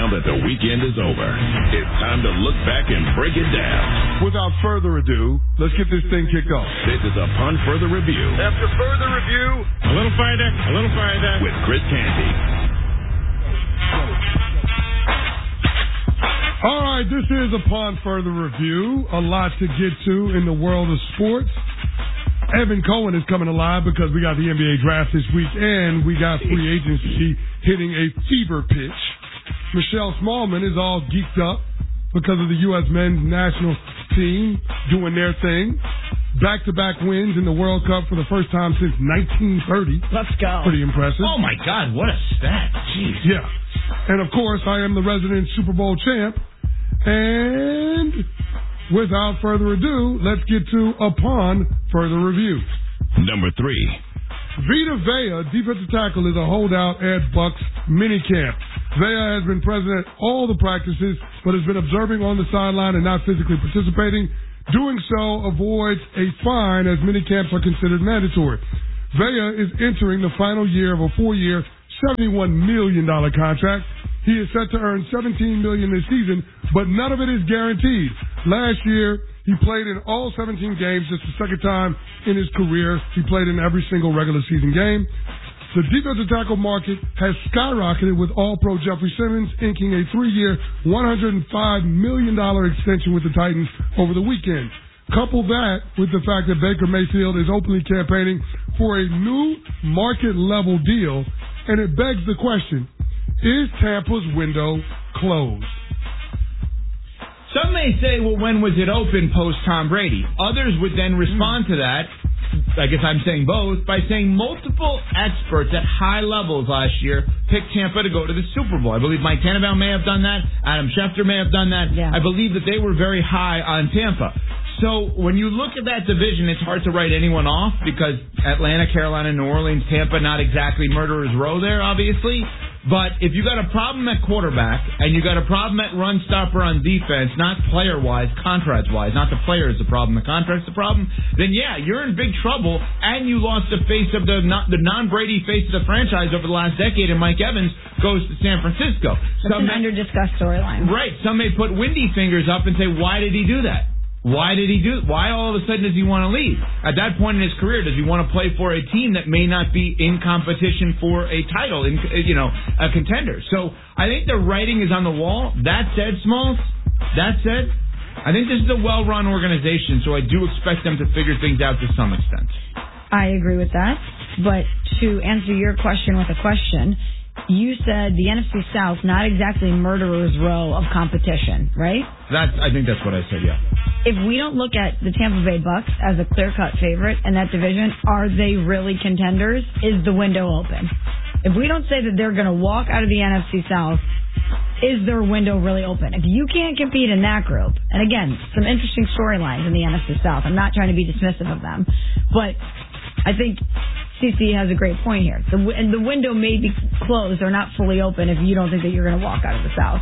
now that the weekend is over, it's time to look back and break it down. Without further ado, let's get this thing kicked off. This is Upon Further Review. After further review, a little farther, with Chris Canty. All right, this is Upon Further Review. A lot to get to in the world of sports. Evan Cohen is coming alive because we got the NBA draft this week and we got free agency hitting a fever pitch. Michelle Smallman is all geeked up because of the U.S. men's national team doing their thing. Back-to-back wins in the World Cup for the first time since 1930. Let's go. Pretty impressive. Oh, my God, what a stat. Jeez. Yeah. And, of course, I am the resident Super Bowl champ. And without further ado, let's get to Upon Further Review. Number 3. Vita Vea, defensive tackle, is a holdout at Bucs minicamp. Vea has been present at all the practices, but has been observing on the sideline and not physically participating. Doing so avoids a fine, as minicamps are considered mandatory. Vea is entering the final year of a 4-year, $71 million contract. He is set to earn $17 million this season, but none of it is guaranteed. Last year, he played in all 17 games. It's the second time in his career he played in every single regular season game. The defensive tackle market has skyrocketed with All-Pro Jeffrey Simmons inking a 3-year, $105 million extension with the Titans over the weekend. Couple that with the fact that Baker Mayfield is openly campaigning for a new market-level deal, and it begs the question, is Tampa's window closed? Some may say, well, when was it open post-Tom Brady? Others would then respond to that, I guess I'm saying both, by saying multiple experts at high levels last year picked Tampa to go to the Super Bowl. I believe Mike Tannenbaum may have done that. Adam Schefter may have done that. Yeah. I believe that they were very high on Tampa. So when you look at that division, it's hard to write anyone off because Atlanta, Carolina, New Orleans, Tampa, not exactly murderer's row there, obviously. But if you got a problem at quarterback and you got a problem at run stopper on defense, not player-wise, contract-wise, not the player is the problem, the contract's the problem, then yeah, you're in big trouble, and you lost the face of the non-Brady face of the franchise over the last decade, and Mike Evans goes to San Francisco. That's an under-discussed storyline. Right. Some may put windy fingers up and say, why did he do that? Why all of a sudden does he want to leave? At that point in his career, does he want to play for a team that may not be in competition for a title, a contender? So I think the writing is on the wall. That said, Smalls, I think this is a well-run organization, so I do expect them to figure things out to some extent. I agree with that. But to answer your question with a question, you said the NFC South, not exactly murderer's row of competition, right? I think that's what I said, yeah. If we don't look at the Tampa Bay Bucs as a clear-cut favorite in that division, are they really contenders? Is the window open? If we don't say that they're going to walk out of the NFC South, is their window really open? If you can't compete in that group, and again, some interesting storylines in the NFC South. I'm not trying to be dismissive of them, but I think CC has a great point here. The window may be closed or not fully open if you don't think that you're going to walk out of the South.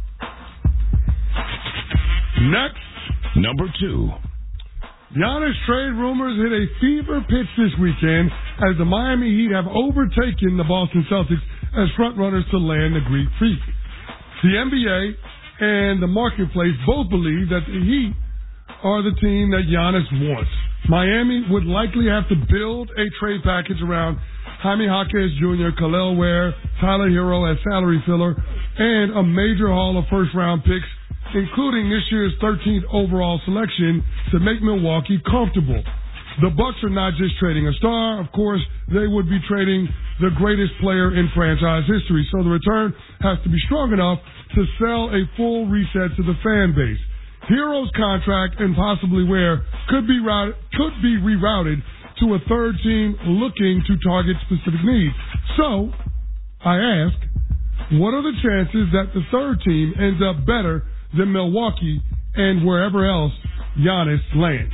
Next. Number 2. Giannis trade rumors hit a fever pitch this weekend as the Miami Heat have overtaken the Boston Celtics as frontrunners to land the Greek Freak. The NBA and the marketplace both believe that the Heat are the team that Giannis wants. Miami would likely have to build a trade package around Jaime Jaquez Jr., Khalil Ware, Tyler Hero as salary filler, and a major haul of first-round picks, including this year's 13th overall selection, to make Milwaukee comfortable. The Bucks are not just trading a star. Of course, they would be trading the greatest player in franchise history. So the return has to be strong enough to sell a full reset to the fan base. Hero's contract and possibly Ware could be rerouted to a third team looking to target specific needs. So, I ask, what are the chances that the third team ends up better than Milwaukee and wherever else Giannis lands?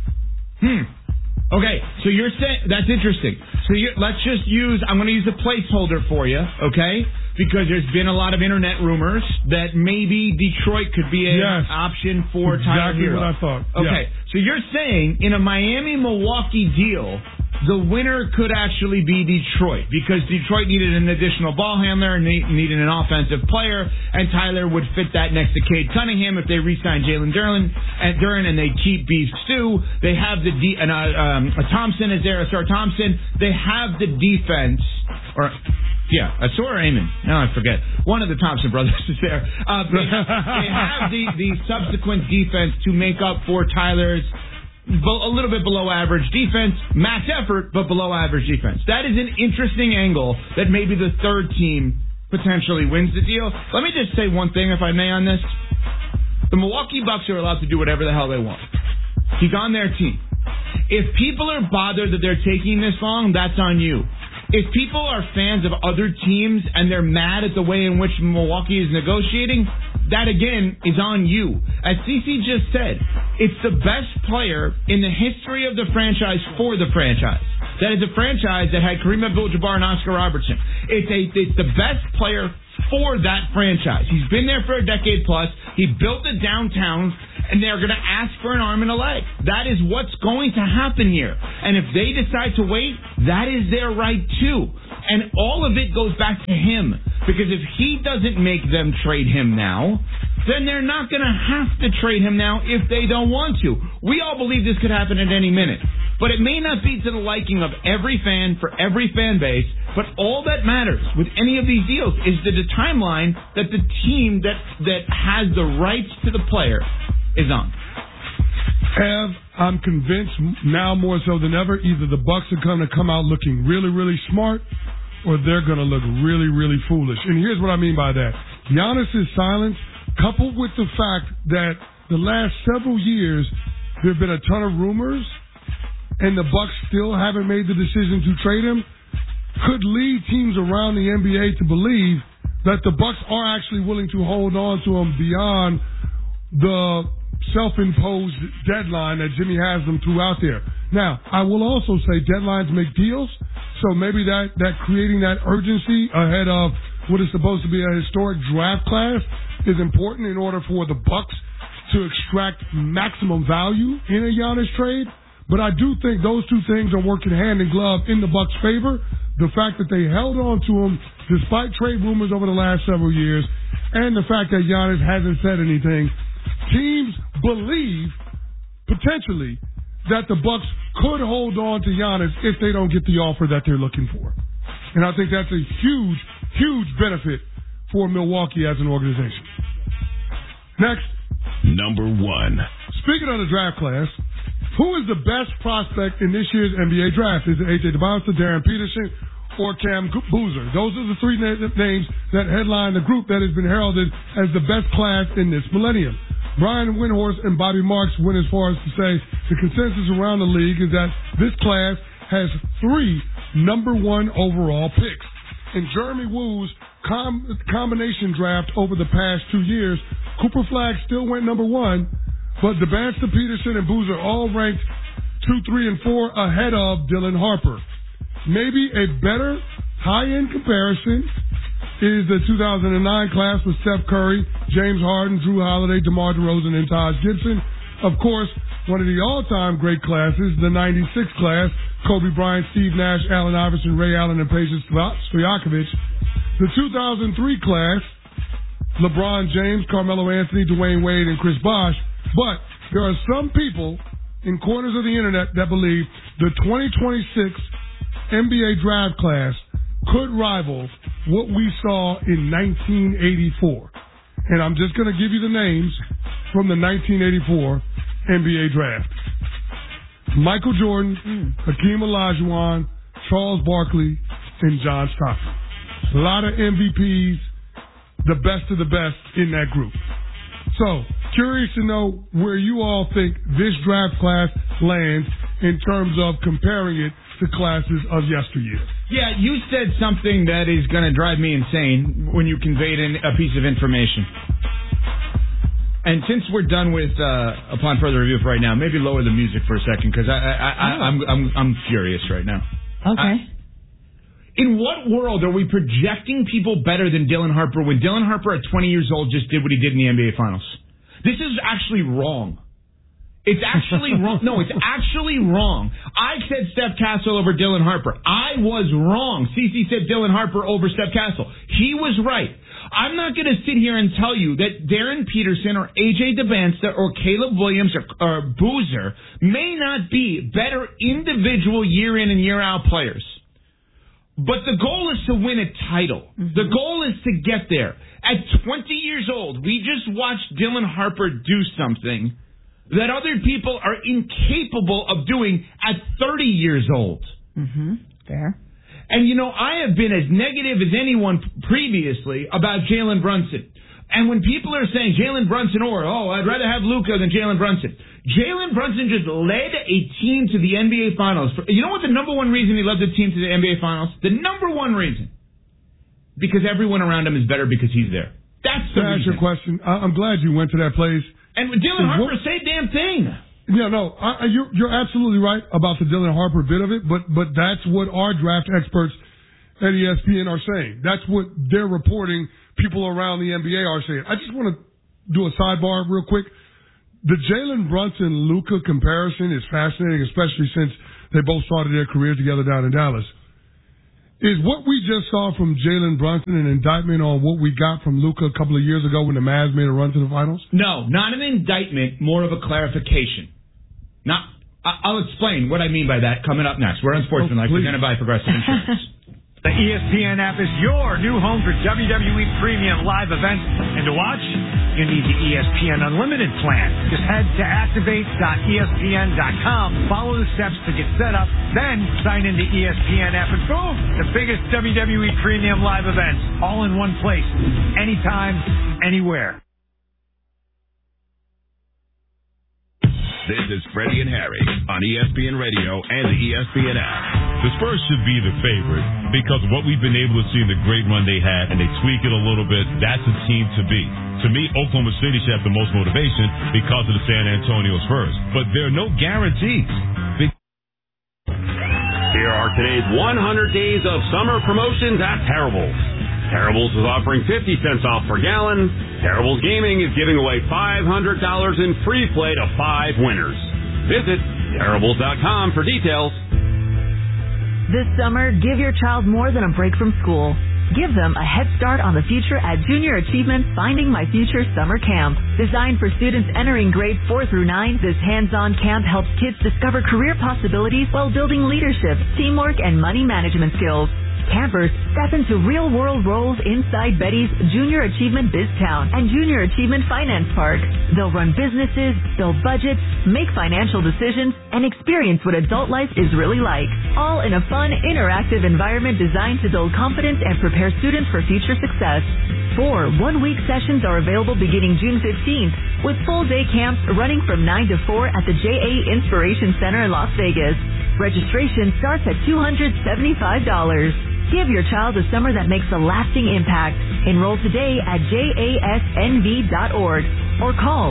Okay, so you're saying, that's interesting. So let's just use, I'm going to use a placeholder for you, okay? Because there's been a lot of internet rumors that maybe Detroit could be an option for Tyler Hero. Exactly what I thought. Okay, so you're saying in a Miami-Milwaukee deal, the winner could actually be Detroit, because Detroit needed an additional ball handler and they needed an offensive player, and Tyler would fit that next to Cade Cunningham if they re-sign Jalen Duren and they keep Beef Stew. They have the Thompson is there, Asar Thompson. They have the defense, Asar or Amon? Now I forget. One of the Thompson brothers is there. They have the subsequent defense to make up for Tyler's a little bit below average defense, max effort, but below average defense. That is an interesting angle that maybe the third team potentially wins the deal. Let me just say one thing, if I may, on this. The Milwaukee Bucks are allowed to do whatever the hell they want. He's on their team. If people are bothered that they're taking this long, that's on you. If people are fans of other teams and they're mad at the way in which Milwaukee is negotiating, that again is on you. As CeCe just said, it's the best player in the history of the franchise for the franchise. That is a franchise that had Kareem Abdul-Jabbar and Oscar Robertson. It's the best player for that franchise. He's been there for a decade plus. He built it downtown, and they're going to ask for an arm and a leg. That is what's going to happen here. And if they decide to wait, that is their right too. And all of it goes back to him. Because if he doesn't make them trade him now, then they're not going to have to trade him now if they don't want to. We all believe this could happen at any minute. But it may not be to the liking of every fan for every fan base. But all that matters with any of these deals is the timeline that the team that has the rights to the player is on. Ev, I'm convinced now more so than ever, either the Bucks are going to come out looking really, really smart, or they're going to look really, really foolish. And here's what I mean by that. Giannis' silence, coupled with the fact that the last several years there have been a ton of rumors, and the Bucks still haven't made the decision to trade him, could lead teams around the NBA to believe that the Bucks are actually willing to hold on to him beyond the self-imposed deadline that Jimmy Haslam threw out there. Now, I will also say deadlines make deals, so maybe that creating that urgency ahead of what is supposed to be a historic draft class is important in order for the Bucks to extract maximum value in a Giannis trade. But I do think those two things are working hand in glove in the Bucks' favor. The fact that they held on to him despite trade rumors over the last several years, and the fact that Giannis hasn't said anything. Teams believe, potentially, that the Bucks could hold on to Giannis if they don't get the offer that they're looking for. And I think that's a huge, huge benefit for Milwaukee as an organization. Next. Number 1. Speaking of the draft class, who is the best prospect in this year's NBA draft? Is it A.J. DeBouncer, Darren Peterson, or Cam Boozer? Those are the three names that headline the group that has been heralded as the best class in this millennium. Brian Windhorst and Bobby Marks went as far as to say the consensus around the league is that this class has 3 number 1 overall picks. In Jeremy Wu's combination draft over the past 2 years, Cooper Flagg still went number 1, but DeBouncer, Peterson, and Boozer all ranked 2, 3, and 4 ahead of Dylan Harper. Maybe a better high-end comparison is the 2009 class with Steph Curry, James Harden, Drew Holiday, DeMar DeRozan, and Taj Gibson. Of course, one of the all-time great classes, the 96 class, Kobe Bryant, Steve Nash, Allen Iverson, Ray Allen, and Patience Stojakovic. The 2003 class, LeBron James, Carmelo Anthony, Dwayne Wade, and Chris Bosh. But there are some people in corners of the internet that believe the 2026 NBA draft class could rival what we saw in 1984. And I'm just going to give you the names from the 1984 NBA draft. Michael Jordan, Hakeem Olajuwon, Charles Barkley, and John Stockton. A lot of MVPs, the best of the best in that group. So, curious to know where you all think this draft class lands in terms of comparing it to classes of yesteryear. Yeah, you said something that is going to drive me insane when you conveyed a piece of information. And since we're done with upon further review for right now, maybe lower the music for a second because I'm furious right now. Okay. In what world are we projecting people better than Dylan Harper when Dylan Harper at 20 years old just did what he did in the NBA Finals? This is actually wrong. It's actually wrong. No, it's actually wrong. I said Steph Castle over Dylan Harper. I was wrong. CC said Dylan Harper over Steph Castle. He was right. I'm not going to sit here and tell you that Darren Peterson or AJ DeBansta or Caleb Williams or Boozer may not be better individual year in and year out players. But the goal is to win a title. Mm-hmm. The goal is to get there. At 20 years old, we just watched Dylan Harper do something that other people are incapable of doing at 30 years old. Mm-hmm. Fair. And, I have been as negative as anyone previously about Jalen Brunson. And when people are saying Jalen Brunson I'd rather have Luka than Jalen Brunson. Jalen Brunson just led a team to the NBA Finals. You know what the number one reason he led the team to the NBA Finals? The number one reason. Because everyone around him is better because he's there. That's the reason. That's your question. I'm glad you went to that place. And Dylan Harper, same damn thing. Yeah, no, you're absolutely right about the Dylan Harper bit of it, but that's what our draft experts at ESPN are saying. That's what they're reporting. People around the NBA are saying. I just want to do a sidebar real quick. The Jalen Brunson-Luka comparison is fascinating, especially since they both started their careers together down in Dallas. Is what we just saw from Jalen Brunson an indictment on what we got from Luka a couple of years ago when the Mavs made a run to the finals? No, not an indictment, more of a clarification. I'll explain what I mean by that coming up next. We're on Sportsmanlike, presented by Progressive Insurance. The ESPN app is your new home for WWE Premium live events. And to watch, you need the ESPN Unlimited plan. Just head to activate.espn.com, follow the steps to get set up, then sign into ESPN app, and boom, the biggest WWE Premium live events, all in one place, anytime, anywhere. This is Freddie and Harry on ESPN Radio and the ESPN app. The Spurs should be the favorite because of what we've been able to see in the great run they had, and they tweak it a little bit. That's a team to beat. To me, Oklahoma City should have the most motivation because of the San Antonio Spurs. But there are no guarantees. Here are today's 100 days of summer promotions at Terribles. Terribles is offering 50 cents off per gallon. Terribles Gaming is giving away $500 in free play to 5 winners. Visit Terribles.com for details. This summer, give your child more than a break from school. Give them a head start on the future at Junior Achievement Finding My Future Summer Camp. Designed for students entering grades 4 through 9, this hands-on camp helps kids discover career possibilities while building leadership, teamwork, and money management skills. Campers step into real-world roles inside Betty's Junior Achievement BizTown and Junior Achievement Finance Park. They'll run businesses, build budgets, make financial decisions, and experience what adult life is really like. All in a fun, interactive environment designed to build confidence and prepare students for future success. 4 one-week sessions are available beginning June 15th, with full-day camps running from 9 to 4 at the JA Inspiration Center in Las Vegas. Registration starts at $275. Give your child a summer that makes a lasting impact. Enroll today at jasnv.org or call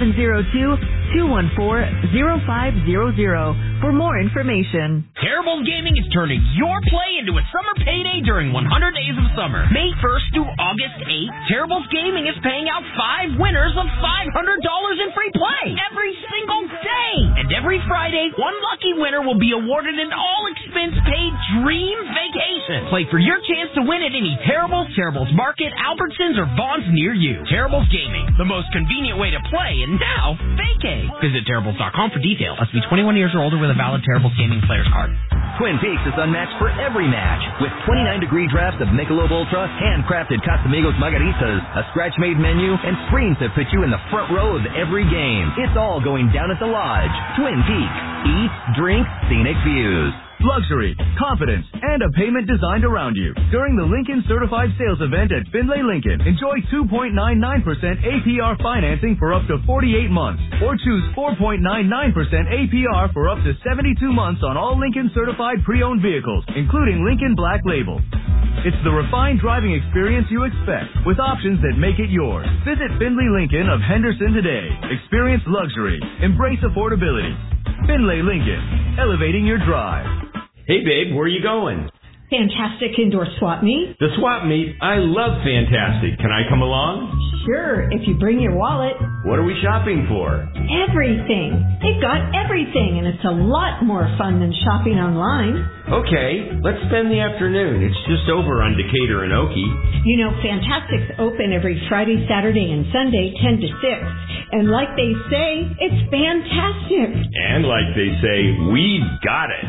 702-214-0500 for more information. Terribles Gaming is turning your play into a summer payday during 100 days of summer. May 1st through August 8th, Terribles Gaming is paying out 5 winners of $500 in free play every single day. And every Friday, one lucky winner will be awarded an all-expense-paid dream vacation. Play for your chance to win at any Terribles, Terribles Market, Albertsons, or Vons near you. Terribles Gaming, the most convenient way to play, and now vacate. Visit Terribles.com for details. Must be 21 years or older with a valid Terribles Gaming player's card. Twin Peaks is unmatched for every match with 29-degree drafts of Michelob Ultra, handcrafted Casamigos margaritas, a scratch-made menu, and screens that put you in the front row of every game. It's all going down at the Lodge. Twin Peaks. Eat, drink, scenic views. Luxury, confidence, and a payment designed around you. During the Lincoln Certified Sales Event at Findlay Lincoln, enjoy 2.99% APR financing for up to 48 months, or choose 4.99% APR for up to 72 months on all Lincoln Certified pre-owned vehicles, including Lincoln Black Label. It's the refined driving experience you expect, with options that make it yours. Visit Findlay Lincoln of Henderson today. Experience luxury. Embrace affordability. Findlay Lincoln, elevating your drive. Hey, babe, where are you going? Fantastic indoor swap meet. The swap meet? I love Fantastic. Can I come along? Sure, if you bring your wallet. What are we shopping for? Everything. They've got everything, and it's a lot more fun than shopping online. Okay, let's spend the afternoon. It's just over on Decatur and Okie. You know, Fantastic's open every Friday, Saturday, and Sunday, 10 to 6. And like they say, it's fantastic. And like they say, we've got it.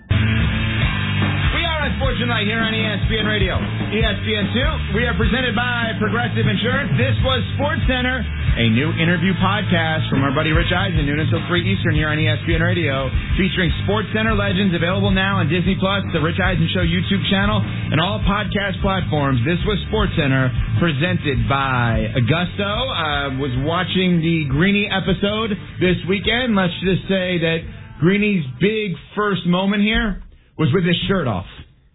Sports Tonight here on ESPN Radio. ESPN2, we are presented by Progressive Insurance. This was Sports Center, a new interview podcast from our buddy Rich Eisen, noon until 3 Eastern here on ESPN Radio, featuring Sports Center legends, available now on Disney+, the Rich Eisen Show YouTube channel, and all podcast platforms. This was Sports Center, presented by Augusto. Was watching the Greeny episode this weekend. Let's just say that Greeny's big first moment here was with his shirt off.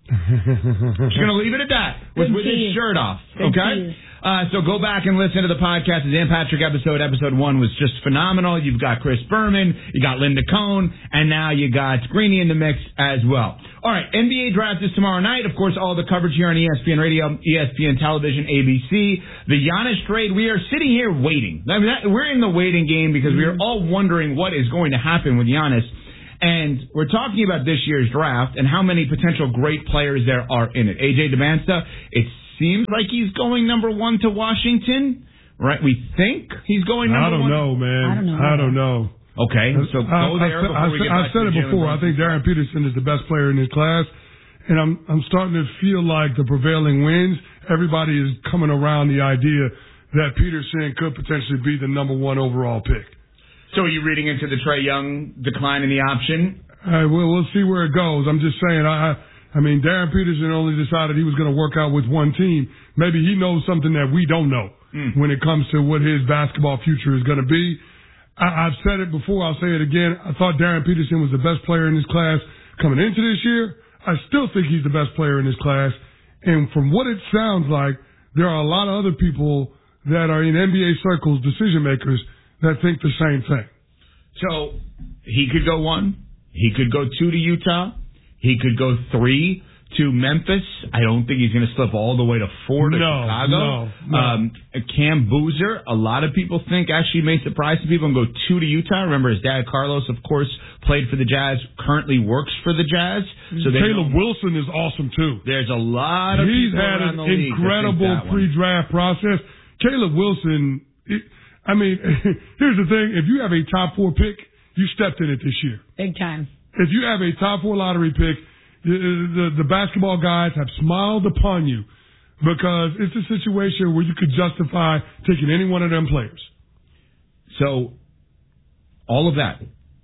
Just going to leave it at that. Was with his shirt off. Okay? So go back and listen to the podcast. The Dan Patrick episode 1 was just phenomenal. You've got Chris Berman, you got Linda Cohn, and now you got Greeny in the mix as well. All right, NBA draft is tomorrow night. Of course, all the coverage here on ESPN Radio, ESPN Television, ABC. The Giannis trade, we are sitting here waiting. I mean, we're in the waiting game because we are all wondering what is going to happen with Giannis. And we're talking about this year's draft and how many potential great players there are in it. AJ Demanstia, it seems like he's going number 1 to Washington, right? We think he's going number 1. I don't know, man. I don't know. Okay, so go there before we get back to I've said it before. I think Darren Peterson is the best player in his class, and I'm starting to feel like the prevailing winds. Everybody is coming around the idea that Peterson could potentially be the number 1 overall pick. So are you reading into the Trae Young decline in the option? We'll see where it goes. I'm just saying, I mean, Darren Peterson only decided he was going to work out with one team. Maybe he knows something that we don't know when it comes to what his basketball future is going to be. I've said it before. I'll say it again. I thought Darren Peterson was the best player in his class coming into this year. I still think he's the best player in his class. And from what it sounds like, there are a lot of other people that are in NBA circles, decision makers, that think the same thing. So he could go 1. He could go 2 to Utah. He could go 3 to Memphis. I don't think he's going to slip all the way to 4 to Chicago. No. Cam Boozer, a lot of people think actually may surprise some people and go 2 to Utah. Remember, his dad, Carlos, of course, played for the Jazz, currently works for the Jazz. So Caleb Wilson is awesome, too. There's a lot of people around the league. He's had an incredible pre-draft process. Caleb Wilson... I mean, here's the thing. If you have a top 4 pick, you stepped in it this year. Big time. If you have a top 4 lottery pick, the basketball guys have smiled upon you because it's a situation where you could justify taking any one of them players. So, all of that.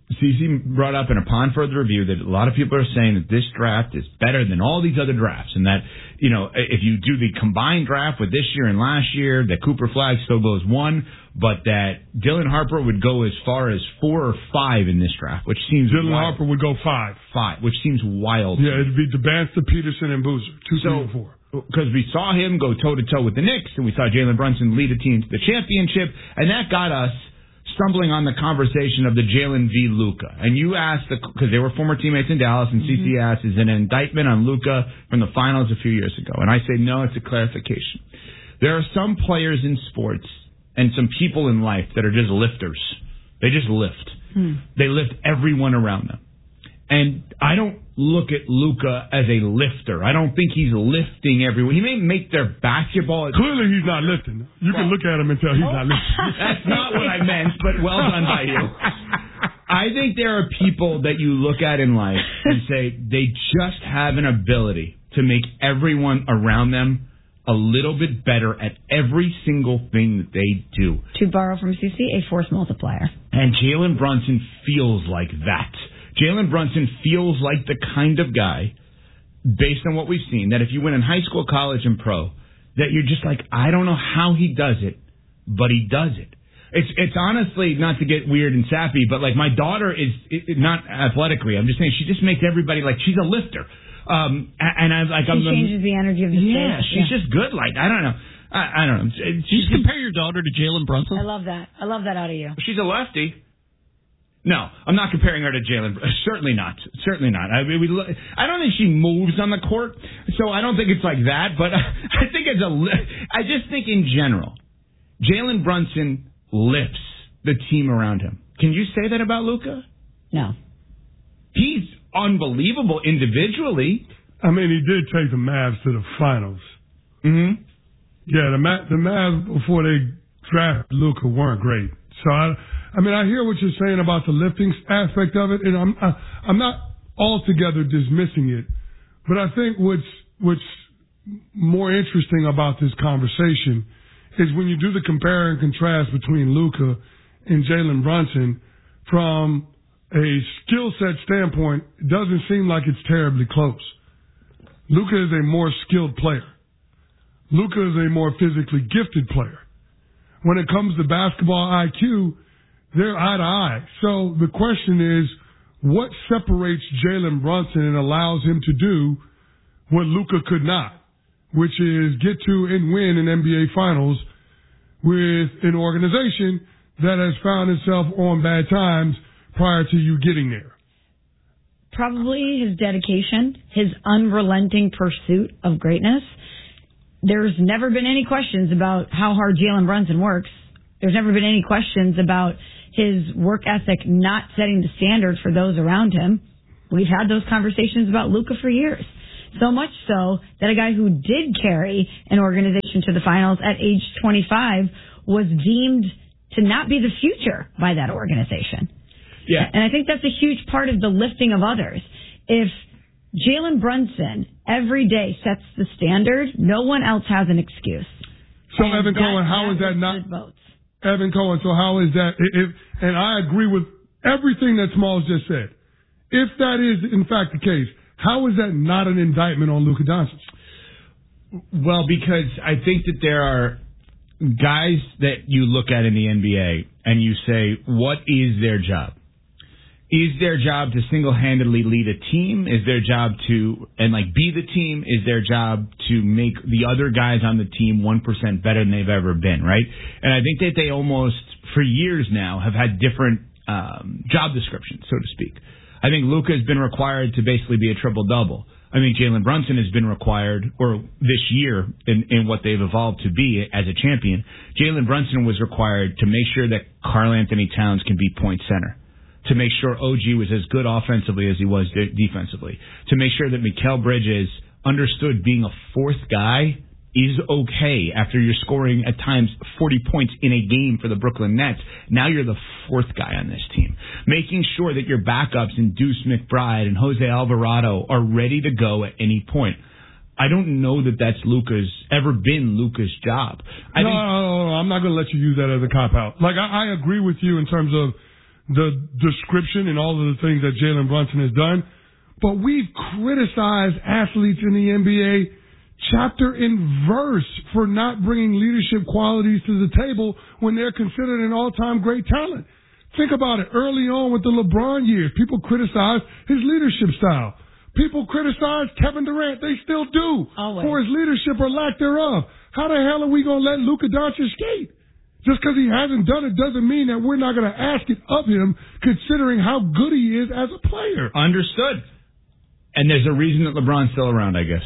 CC brought up, and upon further review, that a lot of people are saying that this draft is better than all these other drafts, and that, you know, if you do the combined draft with this year and last year, that Cooper Flagg still goes 1, but that Dylan Harper would go as far as 4 or 5 in this draft, which seems Dylan wild. Harper would go 5. 5, which seems wild. Yeah, it'd be Demanstia, Peterson, and Boozer, 2, 3, and 4. Because we saw him go toe-to-toe with the Knicks, and we saw Jalen Brunson lead a team to the championship, and that got us stumbling on the conversation of the Jalen v. Luka. And you asked, because they were former teammates in Dallas, and CC asked, is it an indictment on Luka from the finals a few years ago? And I say, no, it's a clarification. There are some players in sports and some people in life that are just lifters. They just lift. They lift everyone around them. And I don't look at Luka as a lifter. I don't think he's lifting everyone. He may make their basketball... Clearly he's not lifting. You can look at him and tell he's not lifting. That's not what I meant, but well done by you. I think there are people that you look at in life and say they just have an ability to make everyone around them a little bit better at every single thing that they do. To borrow from CC, a force multiplier. And Jalen Brunson feels like that. Jalen Brunson feels like the kind of guy, based on what we've seen, that if you win in high school, college, and pro, that you're just like, I don't know how he does it, but he does it. It's honestly, not to get weird and sappy, but like my daughter is not athletically. I'm just saying she just makes everybody like she's a lifter. And I'm like, she changes the energy of the stage. Yeah, she's just good. Like I don't know. I don't know. Just compare your daughter to Jalen Brunson. I love that. I love that out of you. She's a lefty. No, I'm not comparing her to Jalen. Certainly not. Certainly not. I mean, I don't think she moves on the court, so I don't think it's like that. But I think I just think in general, Jalen Brunson lifts the team around him. Can you say that about Luka? No. He's unbelievable individually. I mean, he did take the Mavs to the finals. Mm-hmm. Yeah, the Mavs before they drafted Luka weren't great. So I mean, I hear what you're saying about the lifting aspect of it, and I'm not altogether dismissing it. But I think what's more interesting about this conversation is when you do the compare and contrast between Luka and Jalen Brunson from a skill set standpoint, it doesn't seem like it's terribly close. Luka is a more skilled player. Luka is a more physically gifted player. When it comes to basketball IQ, they're eye to eye. So the question is, what separates Jalen Brunson and allows him to do what Luka could not, which is get to and win an NBA Finals with an organization that has found itself on bad times prior to you getting there? Probably his dedication, his unrelenting pursuit of greatness. There's never been any questions about how hard Jalen Brunson works. There's never been any questions about his work ethic not setting the standard for those around him. We've had those conversations about Luka for years. So much so that a guy who did carry an organization to the finals at age 25 was deemed to not be the future by that organization. Yeah. And I think that's a huge part of the lifting of others. If Jalen Brunson every day sets the standard, no one else has an excuse. So, Evan Cohen, how is that not... votes. Evan Cohen, so how is that... and I agree with everything that Smalls just said. If that is, in fact, the case, how is that not an indictment on Luka Doncic? Well, because I think that there are guys that you look at in the NBA and you say, what is their job? Is their job to single-handedly lead a team? Is their job to be the team? Is their job to make the other guys on the team 1% better than they've ever been, right? And I think that they almost, for years now, have had different job descriptions, so to speak. I think Luka has been required to basically be a triple-double. I think Jalen Brunson has been required, or this year, in what they've evolved to be as a champion, Jalen Brunson was required to make sure that Karl Anthony Towns can be point center, to make sure OG was as good offensively as he was defensively, to make sure that Mikal Bridges understood being a fourth guy is okay after you're scoring at times 40 points in a game for the Brooklyn Nets. Now you're the fourth guy on this team. Making sure that your backups in Deuce McBride and Jose Alvarado are ready to go at any point. I don't know that that's ever been Luka's job. No, I'm not going to let you use that as a cop-out. I agree with you in terms of the description and all of the things that Jalen Brunson has done, but we've criticized athletes in the NBA chapter and verse for not bringing leadership qualities to the table when they're considered an all-time great talent. Think about it. Early on with the LeBron years, people criticized his leadership style. People criticized Kevin Durant. They still do. Always. For his leadership or lack thereof. How the hell are we going to let Luka Doncic skate? Just because he hasn't done it doesn't mean that we're not going to ask it of him, considering how good he is as a player. Understood. And there's a reason that LeBron's still around, I guess.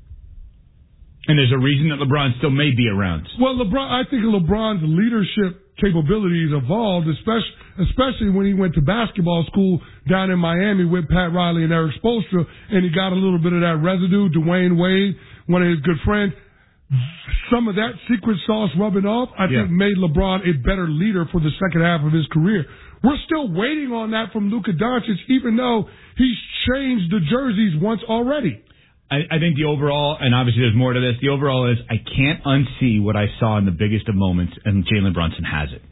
And there's a reason that LeBron still may be around. Well, I think LeBron's leadership capabilities evolved, especially when he went to basketball school down in Miami with Pat Riley and Eric Spoelstra, and he got a little bit of that residue. Dwayne Wade, one of his good friends. Some of that secret sauce rubbing off, I think, made LeBron a better leader for the second half of his career. We're still waiting on that from Luka Doncic, even though he's changed the jerseys once already. I think the overall, and obviously there's more to this, the overall is I can't unsee what I saw in the biggest of moments, and Jalen Brunson has it.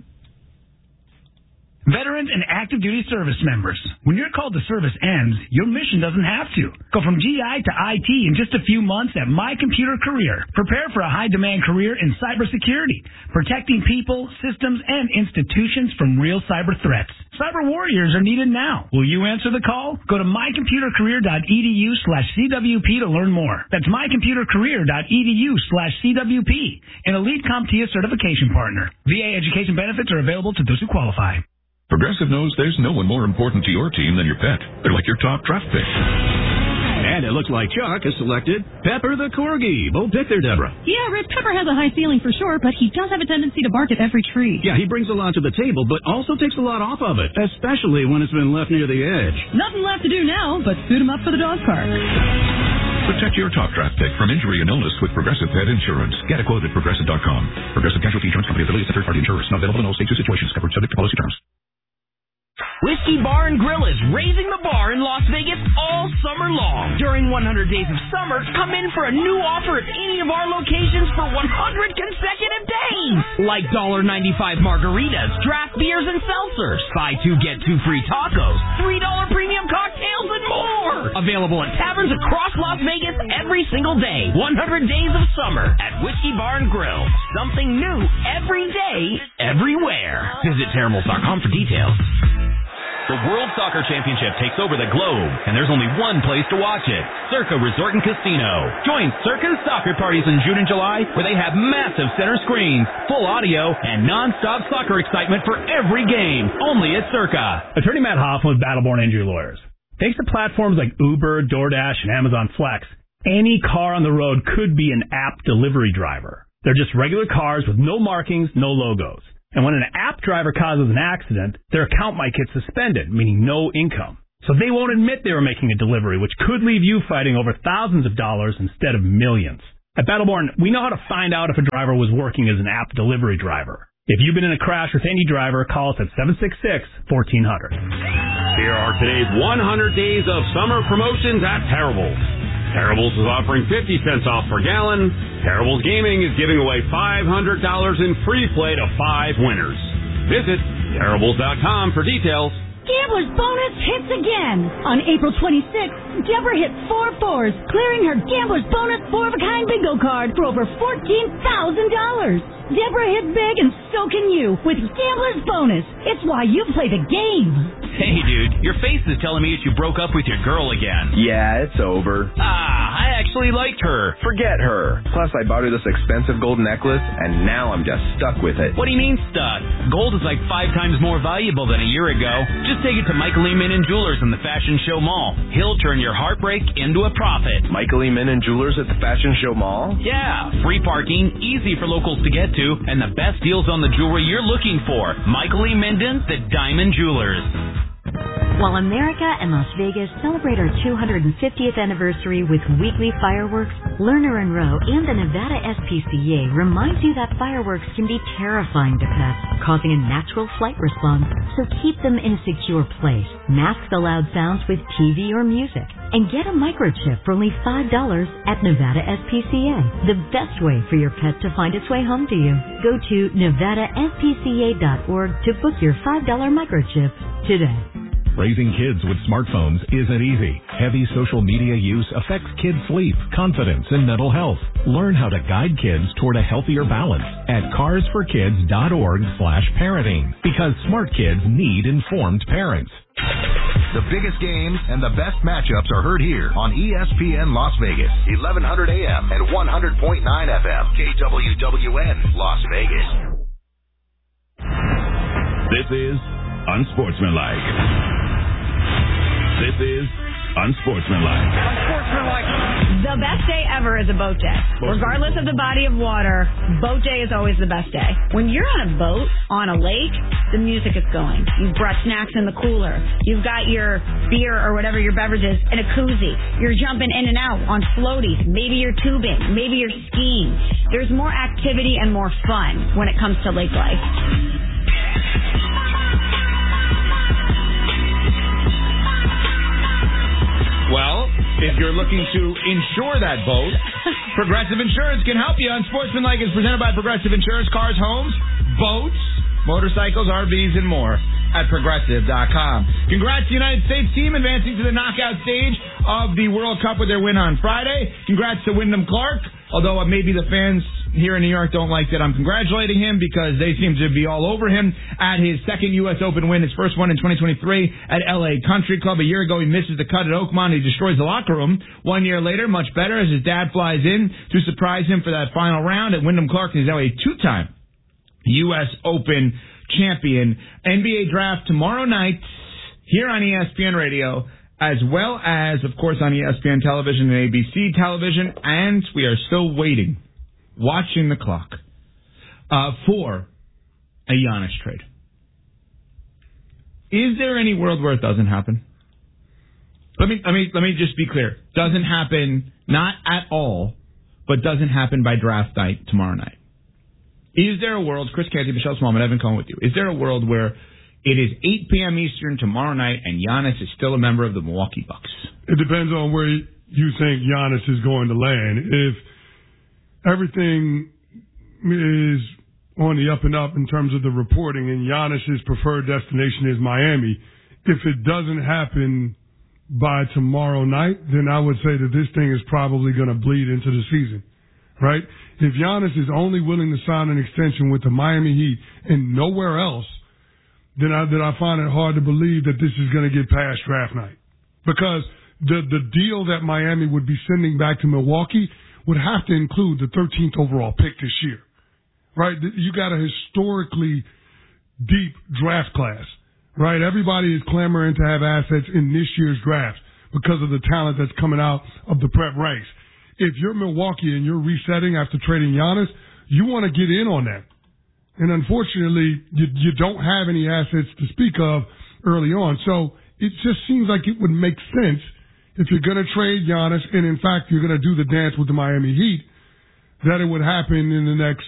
Veterans and active duty service members, when your call to service ends, your mission doesn't have to. Go from GI to IT in just a few months at My Computer Career. Prepare for a high-demand career in cybersecurity, protecting people, systems, and institutions from real cyber threats. Cyber warriors are needed now. Will you answer the call? Go to mycomputercareer.edu/CWP to learn more. That's mycomputercareer.edu/CWP, an elite CompTIA certification partner. VA education benefits are available to those who qualify. Progressive knows there's no one more important to your team than your pet. They're like your top draft pick. And it looks like Chuck has selected Pepper the Corgi. Bold pick there, Deborah. Yeah, Rip, Pepper has a high ceiling for sure, but he does have a tendency to bark at every tree. Yeah, he brings a lot to the table, but also takes a lot off of it, especially when it's been left near the edge. Nothing left to do now but suit him up for the dog park. Protect your top draft pick from injury and illness with Progressive Pet Insurance. Get a quote at Progressive.com. Progressive Casualty Insurance Company affiliates and third-party insurers. Not available in all states or situations. Covered subject to policy terms. Whiskey Bar and Grill is raising the bar in Las Vegas all summer long. During 100 Days of Summer, come in for a new offer at any of our locations for 100 consecutive days. Like $1.95 margaritas, draft beers, and seltzers. Buy two, get two free tacos, $3 premium cocktails, and more. Available at taverns across Las Vegas every single day. 100 Days of Summer at Whiskey Bar and Grill. Something new every day, everywhere. Visit Terribles.com for details. The World Soccer Championship takes over the globe, and there's only one place to watch it, Circa Resort and Casino. Join Circa's soccer parties in June and July, where they have massive center screens, full audio, and non-stop soccer excitement for every game, only at Circa. Attorney Matt Hoffman with Battleborn Injury Lawyers. Thanks to platforms like Uber, DoorDash, and Amazon Flex, any car on the road could be an app delivery driver. They're just regular cars with no markings, no logos. And when an app driver causes an accident, their account might get suspended, meaning no income. So they won't admit they were making a delivery, which could leave you fighting over thousands of dollars instead of millions. At Battleborn, we know how to find out if a driver was working as an app delivery driver. If you've been in a crash with any driver, call us at 766-1400. Here are today's 100 Days of Summer promotions at Terribles. Terribles is offering 50 cents off per gallon. Terribles Gaming is giving away $500 in free play to 5 winners. Visit Terribles.com for details. Gambler's Bonus hits again. On April 26th, Deborah hit 4 fours, clearing her Gambler's Bonus 4-of-a-kind bingo card for over $14,000. Deborah hit big, and so can you with Gambler's Bonus. It's why you play the game. Hey, dude, your face is telling me that you broke up with your girl again. Yeah, it's over. I actually liked her. Forget her. Plus, I bought her this expensive gold necklace, and now I'm just stuck with it. What do you mean stuck? Gold is like 5 times more valuable than a year ago. Just take it to Michael E. Min & Jewelers in the Fashion Show Mall. He'll turn your heartbreak into a profit. Michael E. Min & Jewelers at the Fashion Show Mall? Yeah, free parking, easy for locals to get to, and the best deals on the jewelry you're looking for. Michael E. Minden, the Diamond Jewelers. While America and Las Vegas celebrate our 250th anniversary with weekly fireworks, Lerner & Rowe and the Nevada SPCA reminds you that fireworks can be terrifying to pets, causing a natural flight response. So keep them in a secure place. Mask the loud sounds with TV or music. And get a microchip for only $5 at Nevada SPCA. The best way for your pet to find its way home to you. Go to NevadaSPCA.org to book your $5 microchip today. Raising kids with smartphones isn't easy. Heavy social media use affects kids' sleep, confidence, and mental health. Learn how to guide kids toward a healthier balance at carsforkids.org/parenting, because smart kids need informed parents. The biggest games and the best matchups are heard here on ESPN Las Vegas, 1100 AM and 100.9 FM, KWWN, Las Vegas. This is Unsportsmanlike. This is Unsportsmanlike. The best day ever is a boat day. Regardless of the body of water, boat day is always the best day. When you're on a boat, on a lake, the music is going. You've brought snacks in the cooler. You've got your beer or whatever your beverage is in a koozie. You're jumping in and out on floaties. Maybe you're tubing. Maybe you're skiing. There's more activity and more fun when it comes to lake life. Well, if you're looking to insure that boat, Progressive Insurance can help you. Unsportsmanlike is presented by Progressive Insurance. Cars, homes, boats, motorcycles, RVs, and more at Progressive.com. Congrats to the United States team advancing to the knockout stage of the World Cup with their win on Friday. Congrats to Wyndham Clark, although maybe the fans here in New York don't like that I'm congratulating him, because they seem to be all over him at his second U.S. Open win, his first one in 2023 at L.A. Country Club. A year ago, he misses the cut at Oakmont. He destroys the locker room. 1 year later, much better, as his dad flies in to surprise him for that final round at Wyndham Clark. He's now a 2-time U.S. Open champion. NBA draft tomorrow night here on ESPN Radio, as well as, of course, on ESPN Television and ABC Television. And we are still waiting, watching the clock, for a Giannis trade. Is there any world where it doesn't happen? Let me just be clear. Doesn't happen, not at all, but doesn't happen by draft night tomorrow night. Is there a world, Chris Canty, Michelle Smallman, Evan Cohen with you, is there a world where it is 8 p.m. Eastern tomorrow night and Giannis is still a member of the Milwaukee Bucks? It depends on where you think Giannis is going to land. If everything is on the up and up in terms of the reporting and Giannis's preferred destination is Miami, if it doesn't happen by tomorrow night, then I would say that this thing is probably going to bleed into the season, right? If Giannis is only willing to sign an extension with the Miami Heat and nowhere else, then I find it hard to believe that this is going to get past draft night. Because the deal that Miami would be sending back to Milwaukee would have to include the 13th overall pick this year, right? You got a historically deep draft class, right? Everybody is clamoring to have assets in this year's draft because of the talent that's coming out of the prep ranks. If you're Milwaukee and you're resetting after trading Giannis, you want to get in on that. And unfortunately, you don't have any assets to speak of early on. So it just seems like it would make sense if you're going to trade Giannis and, in fact, you're going to do the dance with the Miami Heat, that it would happen in the next